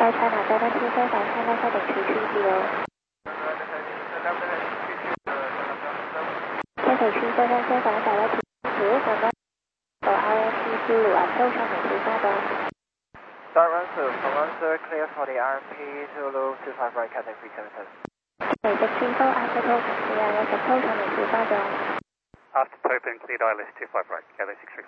China Delta 2 飞返 China heading 330。Cathay 377飞返Delta 2 from RMP Zulu approach 向美出发中。 Answer clear for the RMP Zulu 25 right Cathay 377。 美国340 approach CLS approach 向美出发中。 After Open cleared ILS 25 right Cathay 634。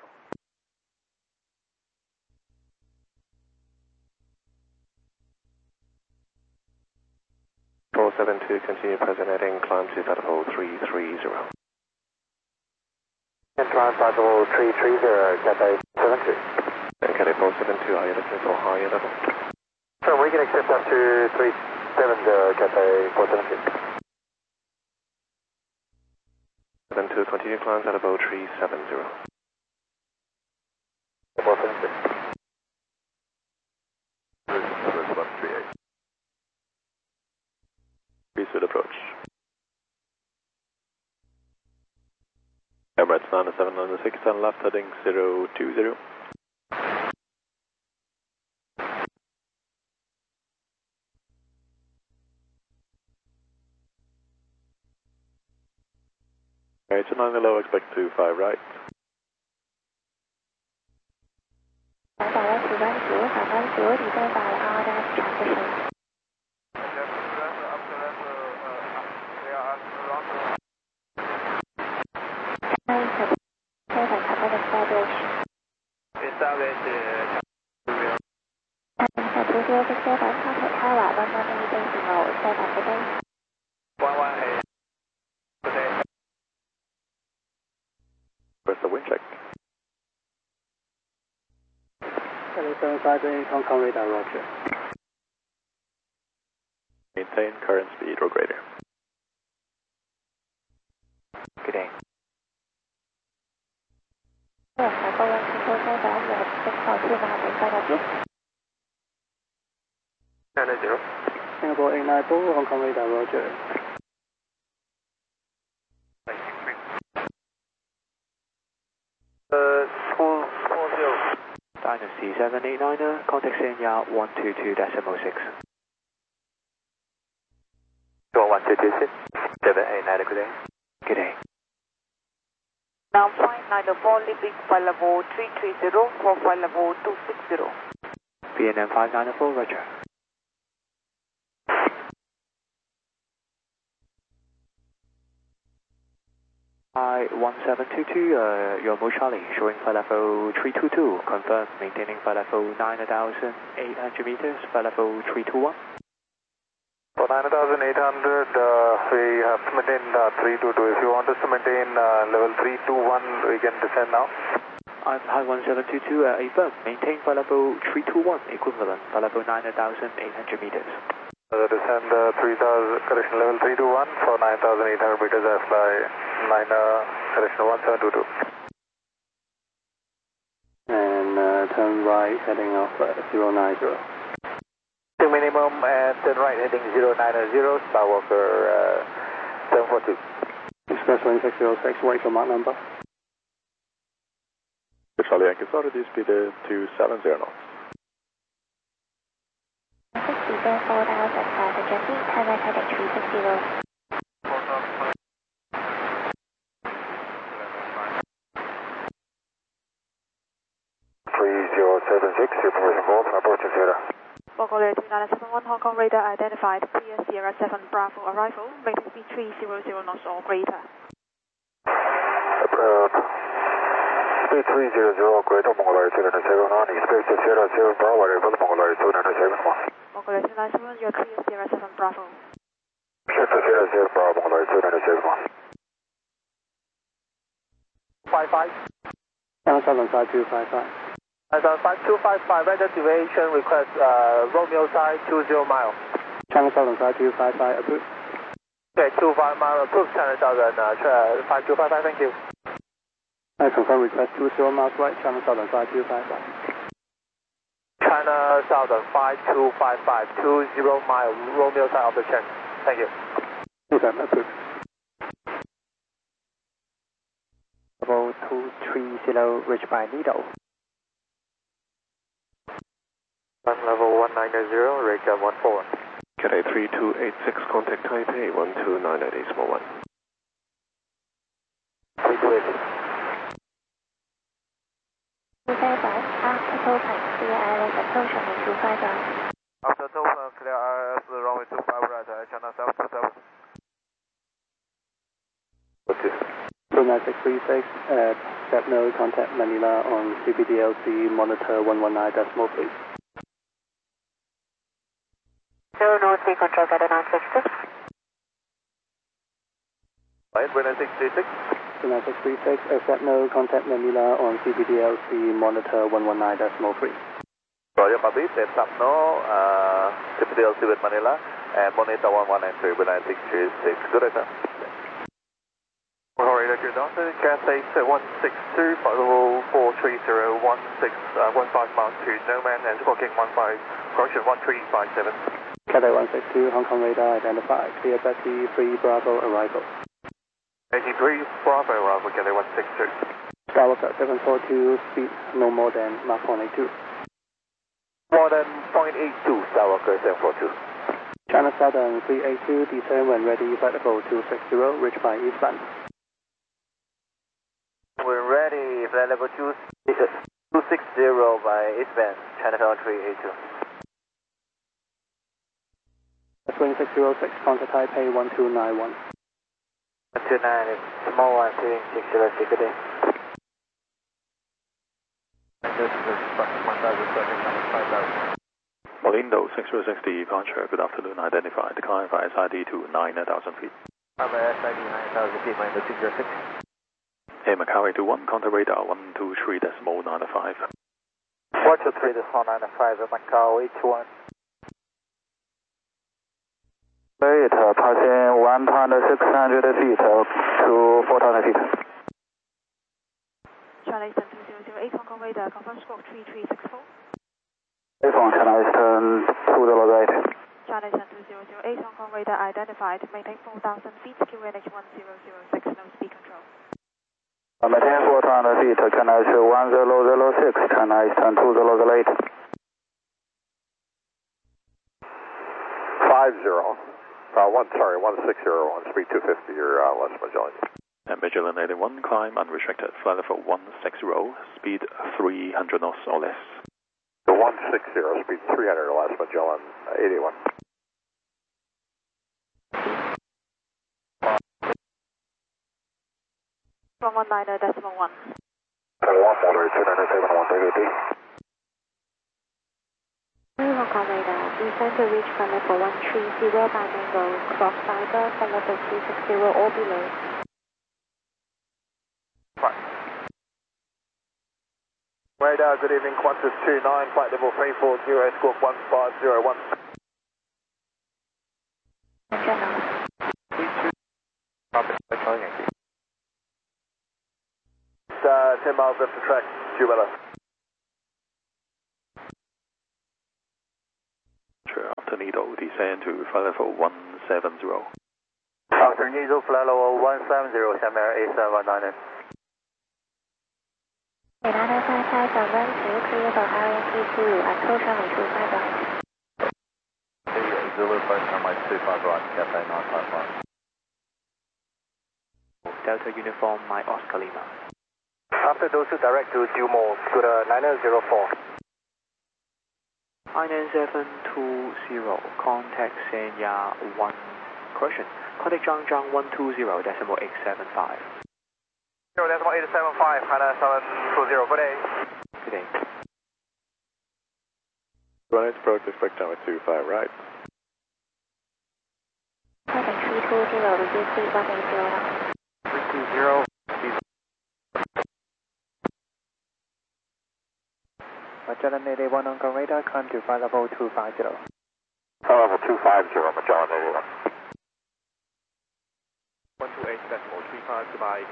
472 continue present heading, climb to Flight 330. And climb Flight 330, Cathay 72. And Cathay 472, are you looking for higher level? So we can accept up to 370, Cathay 472. 72, continue climb Flight 370. 472. Service 138. Resuit approach. Emirates 9796 and left heading 020. Alright, so 9 below, expect 25 right. 反导来530，反方9底在打 RDS transition。飞返 Captain Establish。Establish 飛返 Contact Tower 118 decimal 飛返 Today。 Press the wind check. Cathay 758 Hong Kong radar, roger. Maintain current speed or greater. Good day. 海高温空中飞返6号去马尾飞到机。 990. Singapore 894 Hong Kong radar, roger. School 40. Dynasty 789er, contact Senya 122.6. 1226. 789, good day. Good day. Now flight 904, leaving flight level 330 for flight level 260. VNM 594, roger. Hi, 1722, your Mo Charlie, showing flight level 322, confirm, maintaining flight level 9,800 meters, flight level 321. For 9,800, we have to maintain 322. If you want us to maintain level 321, we can descend now. Hi, 1722, affirm, maintain flight level 321, equivalent, flight level 9,800 meters. Descend 3000, correction level 321 for 9,800 meters. I fly liner, correction 1722. And turn right, heading off 090. To minimum and turn right heading 090, Skywalker 742. Express lane 606, wait for Mach number. Charlie Yankee started this speed 270 knots. 60 then 4000 passenger seat, Thailand heading 360. Your permission hold, approaching Sierra. Mongolia 2971 Hong Kong radar identified, clear Sierra 7 Bravo arrival, making speed 300 knots or greater. Speed 300 greater, Mongolia 2971, expect Sierra 7 Bravo arrival, Mongolia 2971. Mongolia 2971, you're clear Sierra 7 Bravo. Shift to Sierra 7 Bravo, Mongolia 2971. 55. Channel 75255. 5255, weather deviation request, Romeo side 20 miles. Channel 75255, approved. Okay, 25 miles, approved, Channel 5255, thank you. I confirm request 20 miles right, Channel 75255. China Southern 5255, 20 miles, Romeo side of the check. Thank you. Okay, approved. Level 230, reached by Lido. Level 1990, recap 141. Cathay 3286, contact Taipei 12998.1. 3286. After Toplan, clear ILS approach runway 25 right. After Toplan, clear ILS runway 25 right, China South 27. What's this? Brunei 636, step no, contact Manila on CBDLC, monitor 119.3. Zero North Sea control, got a 966. Right, Brunei 636. Brunei 636, step no, contact Manila on CBDLC, monitor 119.3. Roger, copy, steps up no, CBDLC with Manila, and monitor 119.3, Brunei 636. Good day, sir. Alright, good afternoon, Cathay 162, flight level 430, 15 miles to Noman, and squawking correction 1357. Cathay 162, Hong Kong radar identified, clear Betty 3 Bravo arrival. 83, Bravo arrival, Cathay 162. Skywalker 742, speed no more than Mach 182. More than 0.82, Skywalker 742. China Southern 382, descend when ready, flight level 260, reach by eastbound. We're ready, flight level 260 by eastbound, China Southern 382. Swing 606, contact Taipei 1291. 129, small one, swing 606, good day. This is Express 1000, 5000. Molindo 606 departure, good afternoon, identified, climb by SID to 9,000 feet. I'm at SID 9,000 feet, minus 606. Hey, Macau 821, contact radar 123.95. 123.95, Macau 821. Rate, passing 1,600 feet to 4,000 feet. China Eastern 2008, Hong Kong radar, confirm squawk 3364. From China Eastern 20 right. China Eastern 2008, Hong Kong radar identified, maintain 4,000 feet, QNH 1006, no speed control. Maintain 4,000 feet, China Eastern 1006, China Eastern 2008. 1601, speed 250, you're less Magellan. And Magellan 81, climb unrestricted, flight level 160, speed 300 knots or less. 160, speed 300 or less, Magellan 81. From 190.1. 1 motor 297, 130. Hong Kong radar, descend to reach flight level 130 by Mango, cross fiber, flight level 260 or below. Radar, good evening, Qantas 29, flight level 340, squawk 1501. It's 10 miles left to track, Jubella. After Needle, descend to flight level 170. After Needle, flight level 170,下面 A719. Radar 55 clear for RNT2, approach runway 25 right. Zulu, approach runway 25 right, Cathay 955. Delta Uniform, my Oscar Lima. After those two, direct to Dumont, Scooter 9004. 99720, contact Sanya 1, correction, contact Zhangzhang 120.875. 0.875, Hana 720, good day. Good day. Runway approach, expect tower 25 right. Contact 320, reduce speed 180 knots. 320, Magellan 81 Hong Kong radar, climb to flight level 250. Level 250, Magellan 81. 128.35, goodbye.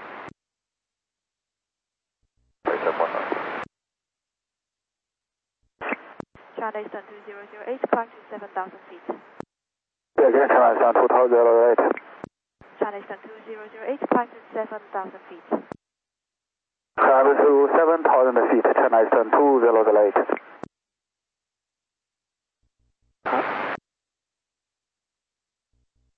China Eastern 2008, climb to 7,000 feet. Again, China Eastern 2008. China Eastern 2008, climb to 7,000 feet. Climb to 7,000 feet, China Eastern 2008.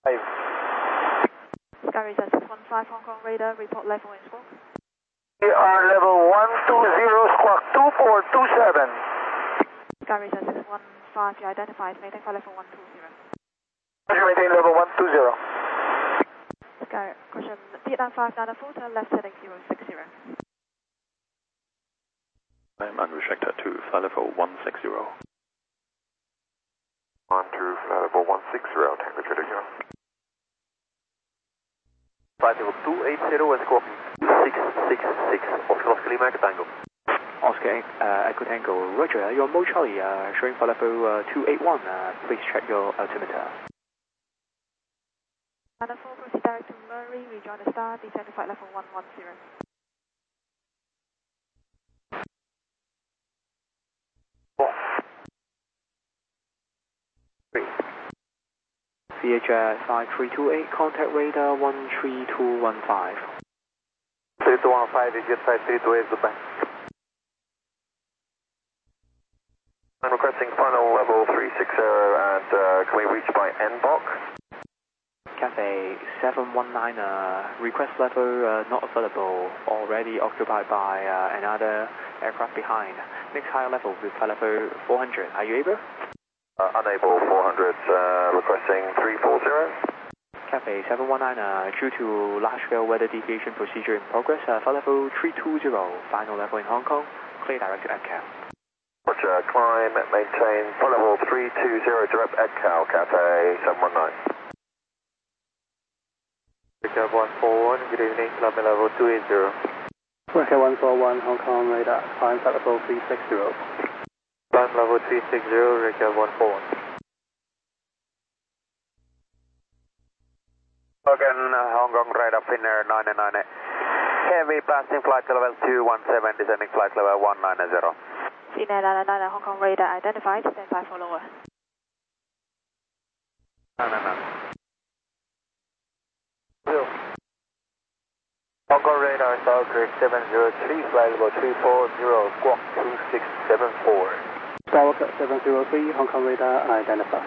Skyracer 615 Hong Kong radar, report level and squawk. We are level 120, squawk 2427. Skyracer 615, you identified, maintain flight level 120. Maintain level 120. Sky, caution, Vietnam 594, turn left heading 060. I'm unrestricted to flight level 160. On to flight level 160, Tango Juliet Kilo. Flight level 280 and squawking 666, Oscar Lima Tango. Oscar Echo Tango, roger, your Mo Charlie showing flight level 281, please check your altimeter. Channel 4, proceed direct to Murray, rejoin the star, descend to flight level 110. VHF 5328, contact radar 13215. 3215, digit 5328, goodbye. I'm requesting final level 360 and can we reach by NBOC? Cathay 719, request level not available, already occupied by another aircraft behind. Next higher level with flight level 400, are you able? Unable 400, requesting 340. Cathay 719, due to large-scale weather deviation procedure in progress, flight level 320, final level in Hong Kong, clear direct to ECAL. Roger, climb, maintain flight level 320, direct ECAL, Cathay 719. Record 141, good evening, climb level 280. Record 141, Hong Kong radar, climb flight level 360. Climb level 360, record 141. Again, Hong Kong radar, Finnair 999. Heavy passing flight level 217, descending flight level 190. Finnair 999, Hong Kong radar identified, stand by for lower. 999. Hong Kong radar, South Creek 703, flight level 340, squawk 2674. Skywalker 703, Hong Kong radar identified.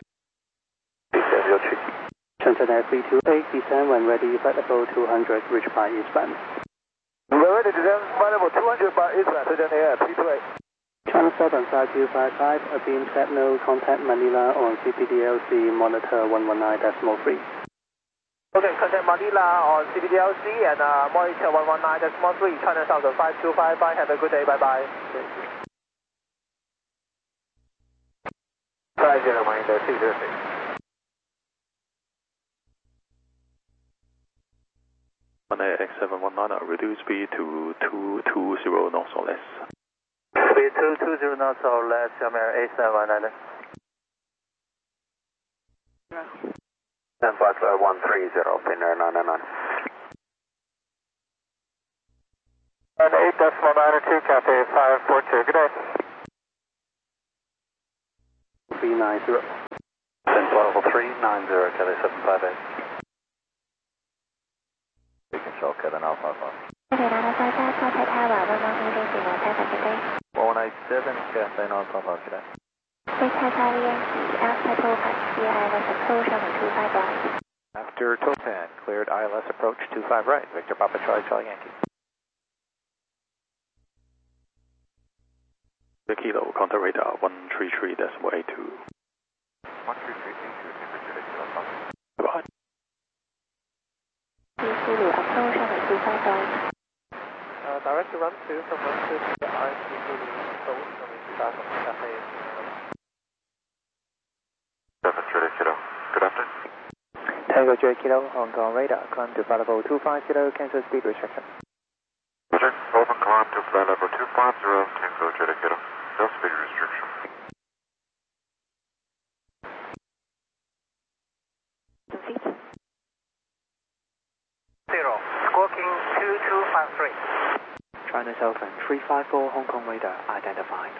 703. Shenzhen Air 328, descend when ready, flight level 200, reach by eastbound. We're ready to descend, flight level 200 by eastbound, Shenzhen Air 328. Channel 7, 5255, a beam set no, contact Manila on CPDLC, monitor 119.3. Okay, contact Manila on CPDLC and monitor 119.3, China Southern 5255, have a good day, bye-bye. 50, Minder 206. X719, reduce speed to 220 knots or less. Speed 220 knots or less, Air A719. And flight 130, Finnair 999. And 8.92, Cathay 542, good day. 390. Then level 390, Cathay 758. We can show Cathay now, 55. Cathay 955, contact tower 117, Cathay now, 55, good day. Victor Charlie Yankee, after Topan, clear ILS approach on 25 right. After Topan, cleared ILS approach 25 right, Victor Papa Charlie Charlie Yankee. The Kilo, contact radar 133.82. 133.82, Goodbye. Zulu approach on 25 right. Direct to run 2 from 1 to the IC Zulu, approach on 25 from Cathay. 7 Juliet Kilo, good afternoon. Tango Juliet Kilo, Hong Kong radar, climb to flight level 250, cancel speed restriction. Roger, open climb to flight level 250, Tango Juliet Kilo, no speed restriction. Some feet. 0, squawking 2253. China Southern 354, Hong Kong radar identified.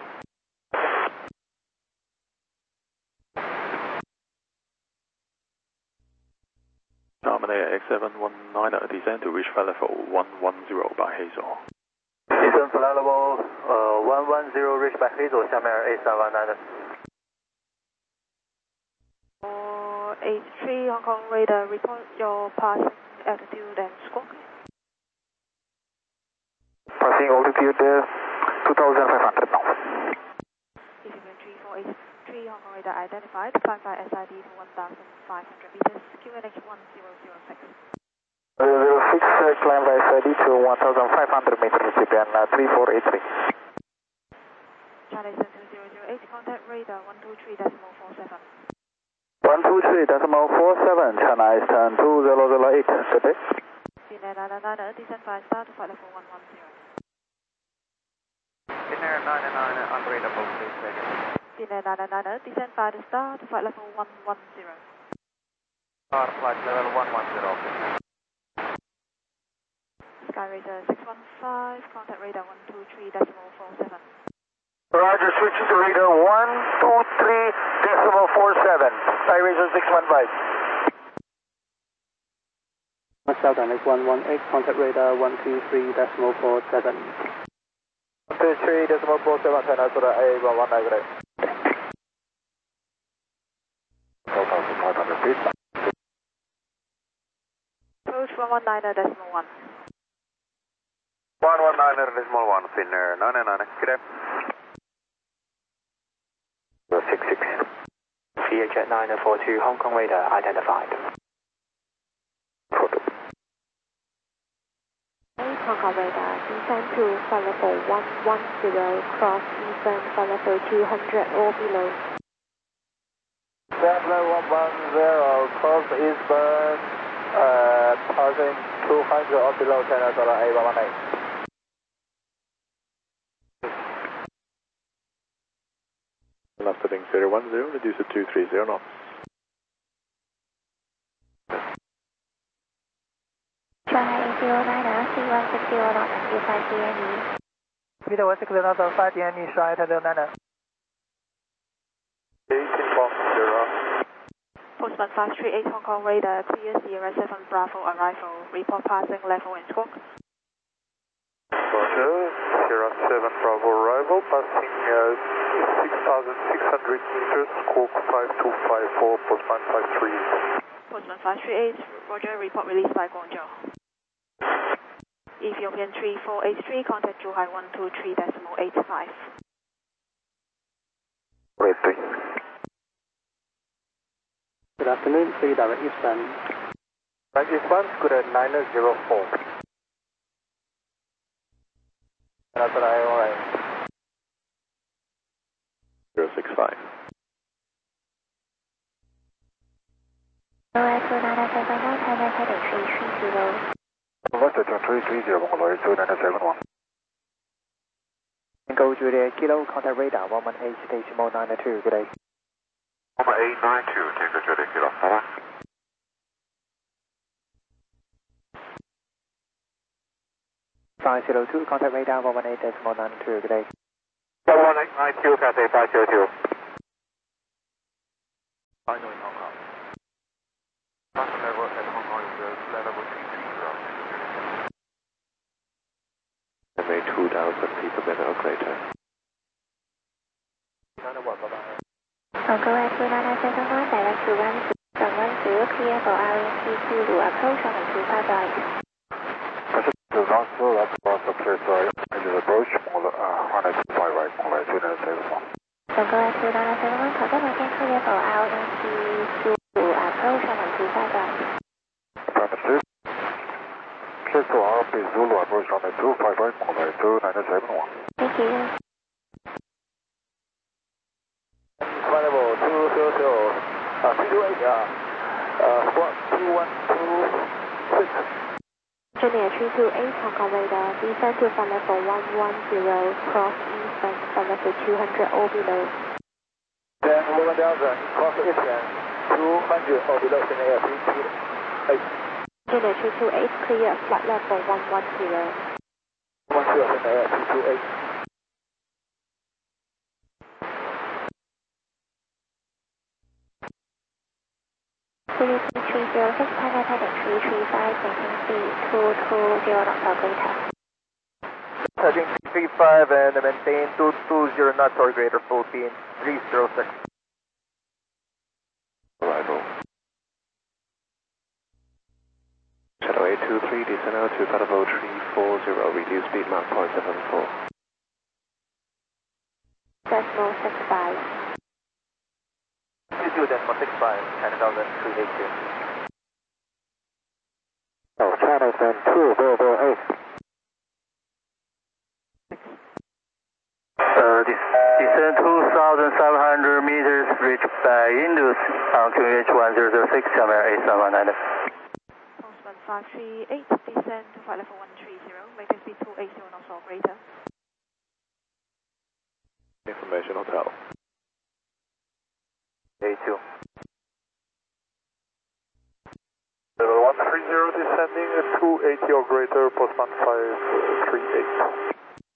Air X719, descend to reach flight level 110 by Hazel. Descend flight level 110, reach by Hazel, Air A719. 483 Hong Kong radar, report your passing altitude and squawk. Passing altitude 2,500 now. Ethiopian 3483 Hong Kong radar identified, climb by SID to 1,500 meters, QNH 1006. 06 climb by SID to 1,500 meters, Japan 3483. Charlie 2008, contact radar 123.47. 123.47, China Eastern 2008, good day. Finnair 999, descend 5 star to flight level 110. Finnair 999, unreadable, please take it. Finnair 999, descend 5 star to flight level 110. Flight level 110. Skyraider 615, contact radar 123.47. Roger, switching to radar 123.47. Skyraider 615. Southern X118, contact radar 123.47. 123.47, China Sora A119, good day. 1,500 feet. Approach 119.1. 119.1, Finnair 999, good day. 66. VHF 942, Hong Kong radar identified. Hong Kong radar, descend to flight level 110, cross eastern flight level 200 or below. Flight level 110, cross eastern, passing 200 or below, China Sora A118. Left heading 010, reduce it 230 knots. China 809, C160 knots, inside CNE. Peter 160 knots on 5 DNE, Shanghai 809. 18.0. Postman 538 Hong Kong radar, clear Sierra 7 Bravo arrival, report passing level and squawk. Roger, Sierra 7 Bravo arrival, passing 6,600 meters, squawk 5254, Postman 538. Postman 538, Roger, report released by Guangzhou. Ethiopian 3483, contact Zhuhai 123.85. Wait, Good afternoon, 3 direct eastbound. Direct eastbound, good at 904. That's what I alright. 065. What's the 330, Mongoloid 2971? Go Juliet Kilo, contact radar 118, station mode 902, good day. 1892, Tango Juliet Kilo, over. 502, contact radar 118.92, good day. 1892, Cathay 502. Final in Hong Kong. Passing level at Hong Kong is level 330. MA 2000 feet per minute or greater. Hong Kong Air 2971, direct to 110, clear for RNC Zulu, approach on 255. The last row, that's about the place, it is approach, Honda 25 right, Mongoloid 2971. Hong Kong Air 2971, contact again, clear for RNC Zulu, approach on 255. Understood. Clear for RP Zulu, approach Honda 25 right, Mongoloid 2971. Thank you. Flight level 200, 328, squawk 2126. Junior 328 Hong Kong radar, descend to flight level 110, cross eastern flight level 200 or below. 10, 11,000, cross eastern, 200 or below, in air 328. Junior 328, clear flight level 110. 110 in air 328. CVC 306, Thailand heading 335, maintain speed 220 knots or greater. Heading 335 and maintain 220 knots or greater, full beam 306. Arrival 823, descend to flight level 340, reduce speed Mach 0.74. Decimal 65. 22.65, China Southern 382. Oh, China Southern 2048. Descend 2,700 meters, reach by Indus on QH 1006, Channel 8719. Postman 538, descend to flight level 130, making speed 280 knots or greater. Information Hotel. A2. Level 130 descending at 280 or greater, Postman 538.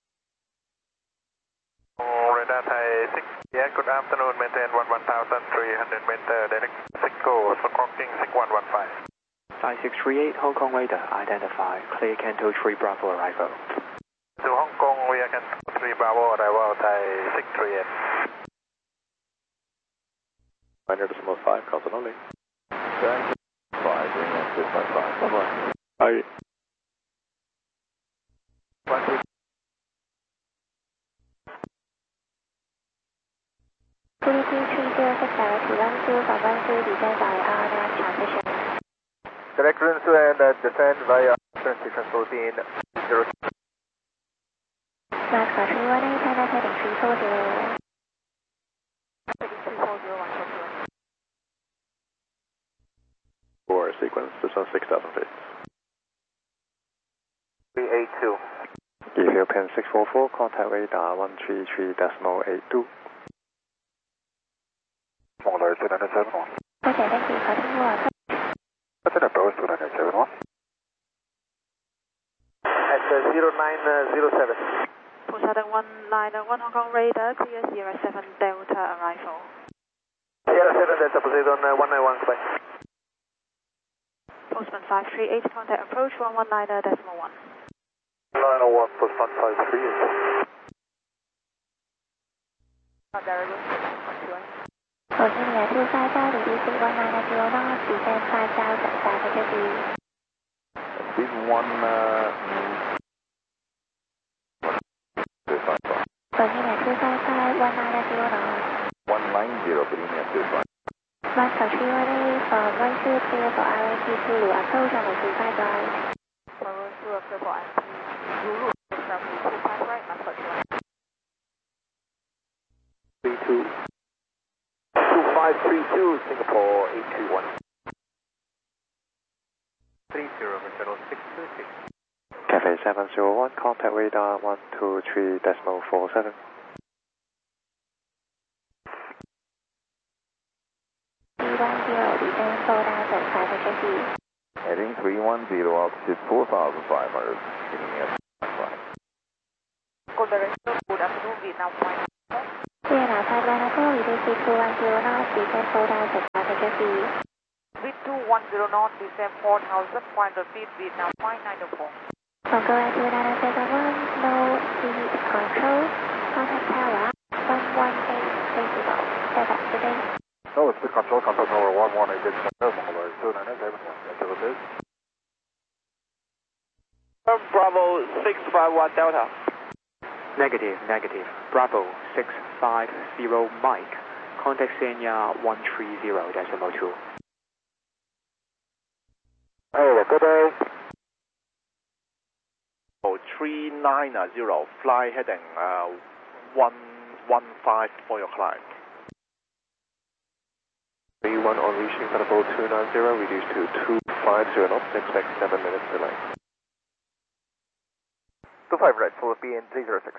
Radar Thai 6, yeah, good afternoon, maintain 11,300 meter, direct 6 go, squawking 6115. 5638, Hong Kong radar, identify, clear Canto 3 Bravo arrival. To Hong Kong, we are Canto 3 Bravo, arrival Thai 638. Minor decimal 5, constant only. 5, bring us 2.5. Bye-bye. Bye. 336 direct to 12 from 12, descend by RNAV transition. Direct runs and descend via frequency transport in 0. Mach 318, China heading 340. Heading 340, 140. For sequence, descend 6,000 feet. 382. Ethiopian 644, contact radar 133.82. Smaller 2971. Okay, thank you. Continue on. Lieutenant Bowers 2971. At 0907. Poseidon 191, Hong Kong radar, clear Sierra 7 Delta arrival. Sierra 7 Delta, Poseidon 191, goodbye. Postman 538, contact approach 119.1. 901, Postman 538. Oceania 255, reduce speed 190 knots, descend 5,500 feet. Speed 1, Oceania 255, 190 knots. 190, Virginia 25. Mach 318 from 12 clear for RNT2 to approach on the 25 right. Bravo 2 clear for RNT. Zulu, from 25 right, Mach 318. 32. 2532, Singapore 821. 30, Channel 626. Cafe 701, contact radar 123.47. 310, descend 4,500 feet. Heading 310, altitude 4,500, giving us 5. Good direction, good afternoon, Vietnam 1. Sierra 514, reduce speed 210 knots, descend 4,500 feet. Speed 210 knots, descend 4,500 feet, Vietnam 994. Congo Air 2971, no speed control. Contact tower 118 set up today. No, it's the control tower 118, Smaller 2971. Activity. Bravo 651 Delta. Negative, negative. Bravo 650 Mike. Contact Senya 130.2. Oh, good day. 3990, fly heading 115 for your climb. 31 on reaching level 290, reduce to 250 knots, expect 7 minutes delay. 25 right, full PN 306.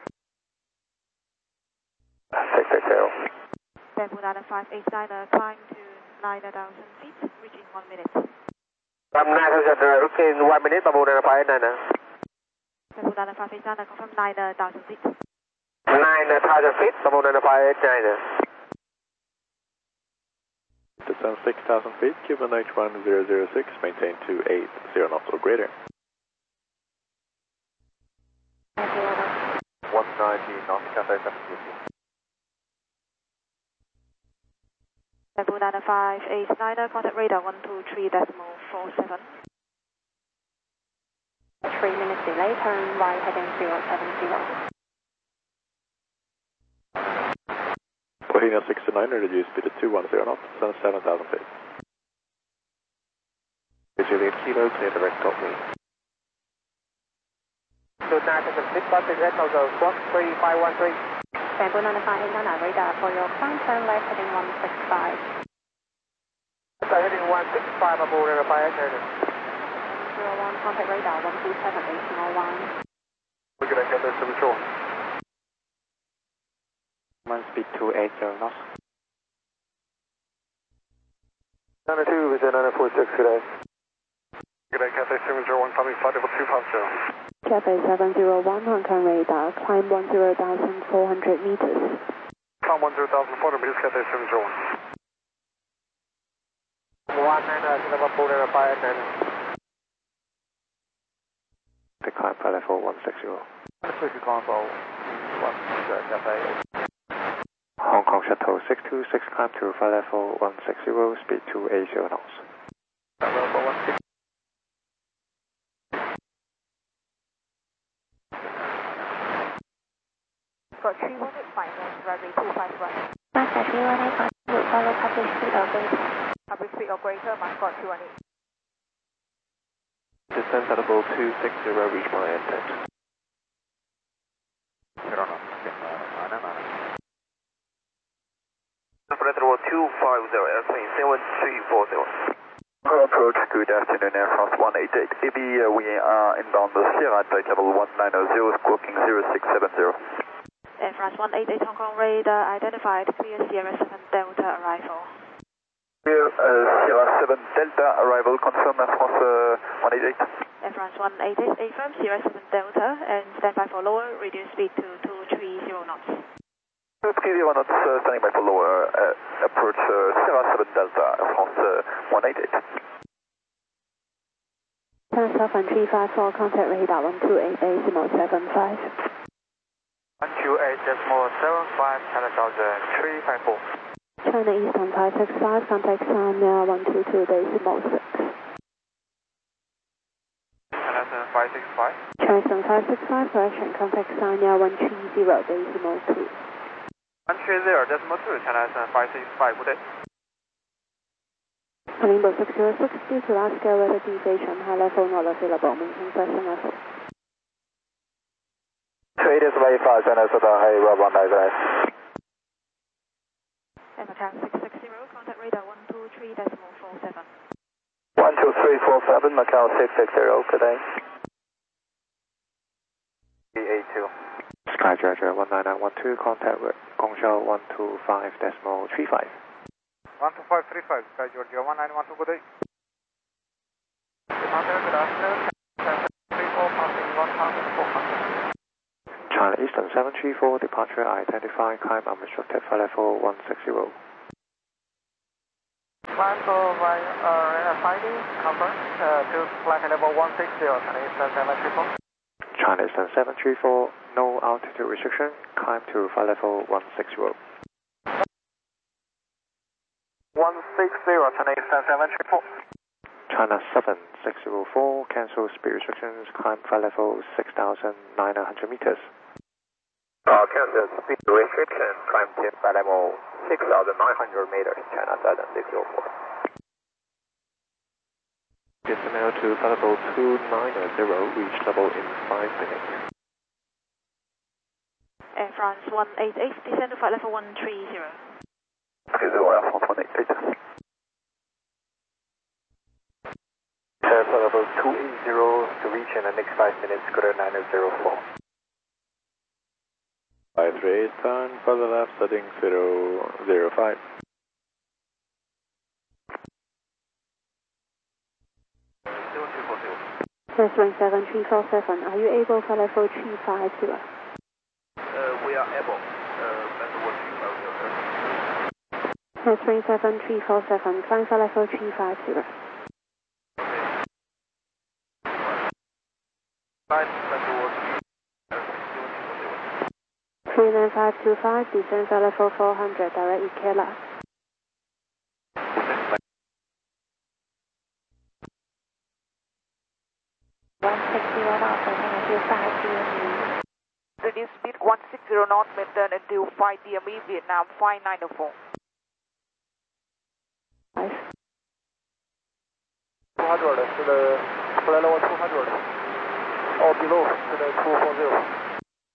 660. Bamboo 589, climb to 9,000 feet, reach in 1 minute. 9,000, okay, in 1 minute, Bamboo 589. Bamboo 589, confirm 9,000 feet. 9,000 feet, Bamboo 589. Descend 6,000 feet, Cuban H1006, maintain 280 knots or greater. 190 knots, Cafe 750. Bamboo 589, contact radar 123.47. 3 minutes delay, turn right heading 070. Bohemia 69, reduce speed to 210 knots, and 7,000 feet. Juliet Kilo, clear the rest of me. Good night, the fleet bus is at Nova 13513. Bamboo 95899, radar for your climb, turn left heading 165. Heading 165, aboard verify attendant. 01, contact radar 127, 1801. We're going to get there to the shore. Speed 280 knots. 92, visit 946 today. Good day, Cathay 701, climbing flight level 250. Cathay 701, Hong Kong radar, climb 10,400 meters. Climb 10,400 meters, Cathay 701. 19, aboard verify attendant. Decline flight level 160. Pacific Console, Cathay. Hong Kong Shuttle 626, climb to flight level 160, speed 280 knots. Got 318 finance, runway 251. Mascot 318, will follow public speed or greater. Public speed or greater, Mascot 318. Descent at level 260, reach my intent. Flight level 250, airplane 7340. Approach, good afternoon, Air France 188. AB, we are inbound the Sierra, type level 190, squawking 0670. Air France 188 Hong Kong radar identified, clear Sierra 7 Delta arrival. Clear Sierra 7 Delta arrival, confirm Air France 188. Air France 188 affirm Sierra 7 Delta and stand by for lower, reduce speed to 230 knots. 230 knots, standing by for lower, approach Sierra 7 Delta, Air France 188. Turn south on 354, contact radar 128.75. 128.75, Telecom 354. China Eastern 565, contact Sanya 122.6. China 565. China Eastern 565, correction, contact Sanya 130.2. 130.2, China 565, good day. Limbo 606, due to large scale weather deviation, high level not available, maintain present level. 280.85, China High, Rob 190. Macau 660, contact radar 123.47. 12347, Macau 660, good day. 382. Sky Dredger 19912, contact with Gongshou 125.35. 12535, Sky Georgia 1912, good day. Good afternoon, 34, passing 1400. China Eastern 734, departure identified, climb unrestricted flight level 160. Climb by RFID, confirm, to flight level 160, China Eastern 734. China Eastern 734, no altitude restriction, climb to flight level 160. 160, China Eastern 734. China 7604, cancel speed restrictions, climb flight level 6,900 meters. Cancel speed restriction, climb to flight level 6,900 meters, China 7604. Descend to flight level 290, reach level in 5 minutes. Air France 188, descend to flight level 130. Okay, Air France 188. Flight level 280 to reach in the next 5 minutes, go to 9004. 538, turn further left, setting 005. Westwing 7347, are you able for level 350? We are able. Westwing 7347, climb for level 350. 39525, descend for level 400, direct Ikela. knots, maintain until 5 DME. Reduce speed 160 knots, maintain until 5 DME, Vietnam 5904. Nice. 200 to the flight level 200 or below to the 240.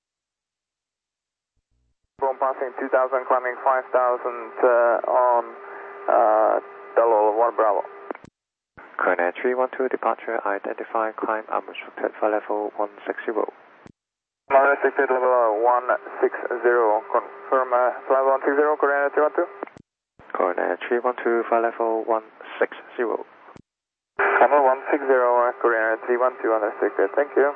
From passing 2000, climbing 5000 on Delaware 1 Bravo. Cornet 312 departure, identify climb unrestricted flight level 160. Unrestricted level 160, confirm flight level 160, Cornet 312. Cornet 312 flight level 160. Camel 160, Cornet 312 unrestricted, thank you.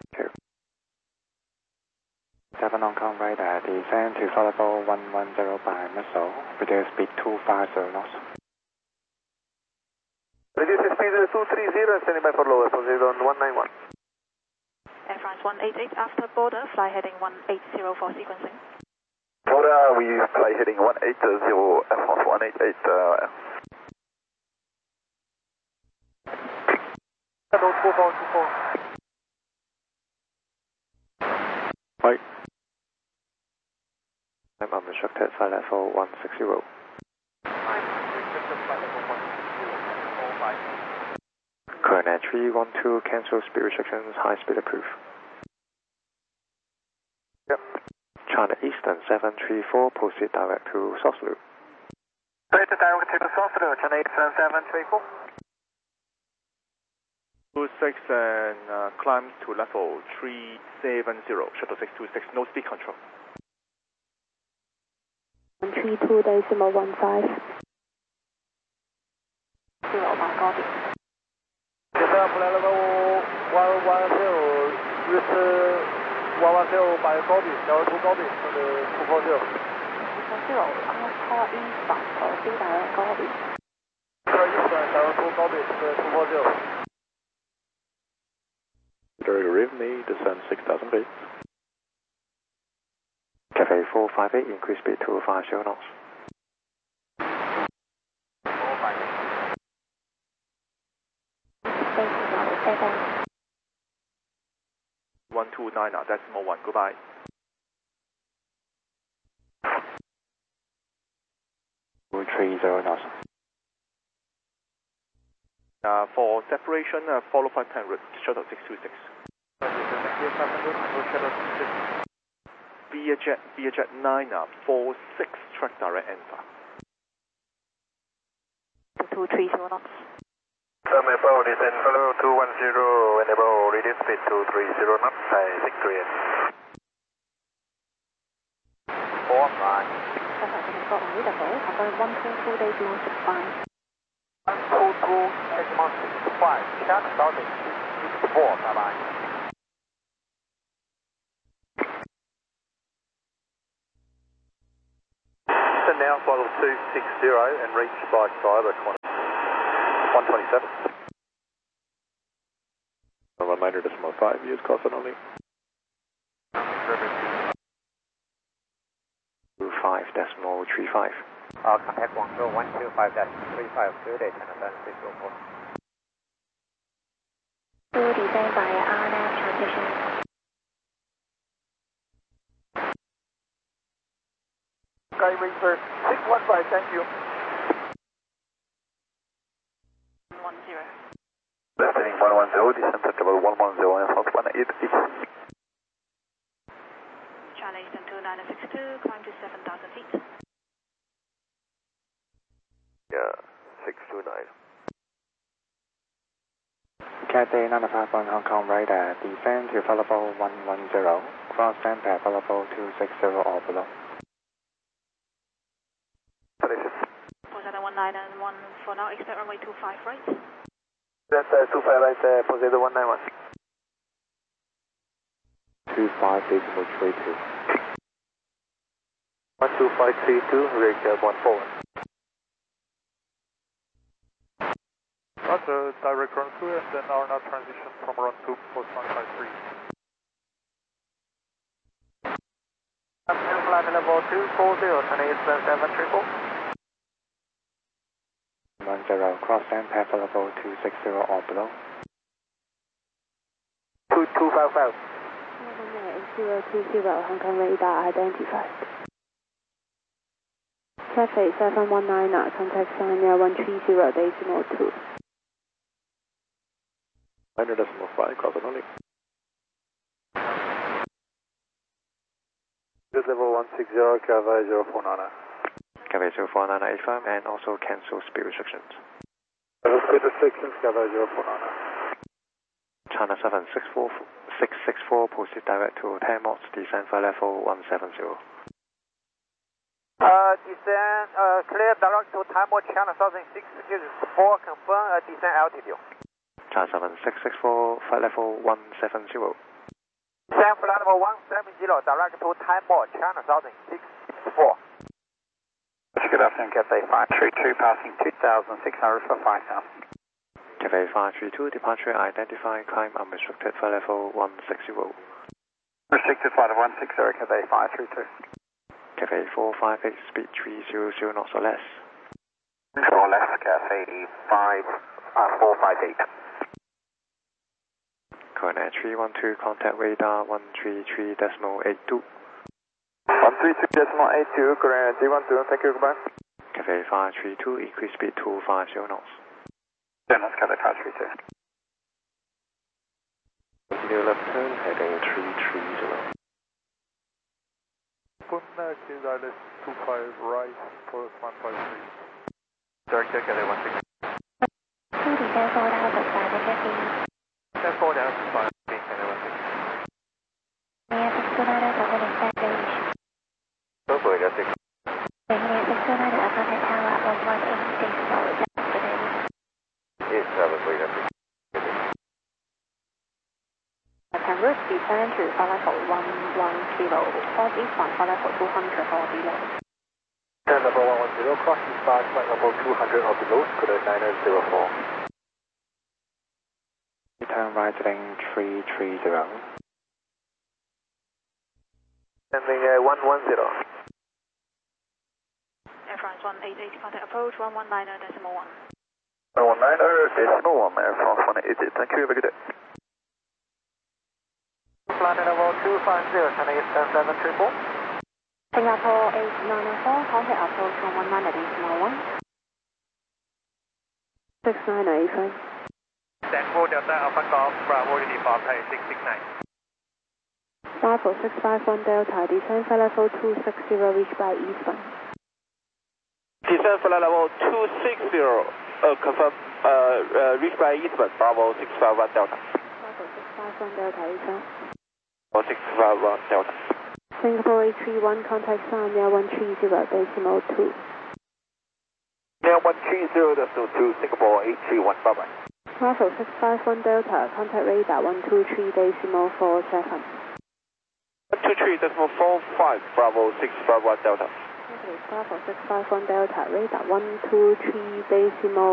7 on com radar, descend to flight level 110 by missile, reduce speed 250 knots. Reduce speed 230, standing by for lower, Poseidon 191. Air France 188 after border, fly heading 180 for sequencing. Border, we fly heading 180, Air France 188. Hello, 2424. Right. I'm unrestricted flight level 160. Cornet 312, cancel speed restrictions, high speed approved. Yep. China Eastern 734, proceed direct to Sausalito. Proceed direct to Sausalito, China Eastern 734. 26 and climb to level 370, shuttle 626, no speed control. 132.15. 0 by Gobi. Flight level 110, reach 110 by Gobi, level 2 Gobi, to the 240. 240, Alpha Eastbound, proceed direct Gobi. Eastern, level 2 Gobi, to the 240. Direct Rivney, descend 6,000 feet. Cafe 458, increase speed to 50 knots. 129 decimal 1, goodbye. Route 30 knots. For separation, follow 510 route, shuttle 626. Vietjet 9, 46, track direct answer. 230 knots. Enable descend follow 210, enable reduce speed 230 knots, Thai 638. 45. Got readable, cover 122 days 165. 122, decimal 65, check starting 64, bye-bye. Descend now, flight level 260 and reach by cyber 127. 1 minor decimal 5, use caution only. 5.35. Contact Guangzhou 125-35, clear day, China 604. 2 descend by RNAV transition. Sky Racer 615, thank you. 110. Left heading 110, descent at level 110 and South 188. China Eastern 2962, climb to 7,000 feet. Yeah, 629. Cathay 951 Hong Kong radar, descend to flight level 110, cross stand pad flight level 260 or below. Poseidon 19 and 1 for now, expect runway 25 right. That's 25 right, Poseidon 191. 25.32. 12532, rate 14. Roger, direct run 2 and then RNAV transition from run 2, post 153. Flight level 240, China Eastern 734. 10, cross stand pad flight level 260 or below. 220, 255. 020 Hong Kong radar identified. Cathay 719, contact Sanya 130.2. 9.5, cross only. Level 160, Cathay 049. Cathay 04985 and also cancel speed restrictions. Level speed restrictions, Cathay 049. China 664, proceed direct to 10 knots, descend for level 170. Descend, clear direct to Time Mode China 1064, confirm descend altitude. China 7664, flight level 170. Descend flight level 170, direct to Time Mode China 1064. Good afternoon, Cathay 532, passing 2,600 for 5,000. Cathay 532, departure identified, climb unrestricted, flight level 160. Restricted flight of 160, Cathay 532. Cathay 458, speed 300 knots or less. Control left, Cathay 458. Current air 312, contact radar 133.82. 133.82, current 312, thank you, goodbye. Cathay 532, increase speed 250 knots. That's Cathay 532. Continue left turn, heading 330. Connected ILS 25 right, Taurus 153. Direct check Cathay 160. ผู้ถึงได้โฟดาวตกฟ้าเป็นแค่ปี Stand 4 down, 5, Cathay 160. Near 629 over the stage. Go for it, Cathay 6. Near 629 upon the tower of 186 today. Yes, travel for Cathay 6. Converse descend to flight level 110, off eastbound flight level 200 or below. Turn level 110, cross eastbound, flight level 200 or below, Scuba 904. Return right heading 330. Landing 110. Air France 188, contact approach 119.1. 119.1, Air France 188, thank you, have a good day. Flight level 250, China Eastern 734. Singapore 8904, contact approach 119.1. 6985. Stand 4 Delta Alpha Golf, Bravo Uniform Thai 669. Bravo 651 Delta, descend flight level 260, reach by eastbound. Descend flight level 260, confirm, reach by eastbound, Bravo 651 Delta. Bravo 651 Delta, eastbound. 651 Delta. Singapore 831, contact Sanya 130.2. Now 130.2, Singapore 831, bye bye. Bravo 651 Delta, contact radar 123.47. 123.45, Bravo 651 Delta. Okay, Bravo 651 Delta, radar 123.47.